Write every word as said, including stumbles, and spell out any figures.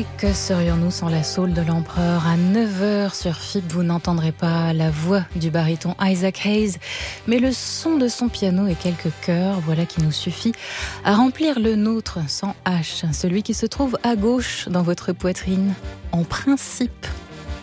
Mais que serions-nous sans la soul de l'empereur? À neuf heures sur F I B, vous n'entendrez pas la voix du baryton Isaac Hayes, mais le son de son piano et quelques chœurs, voilà qui nous suffit à remplir le nôtre sans H, celui qui se trouve à gauche dans votre poitrine, en principe.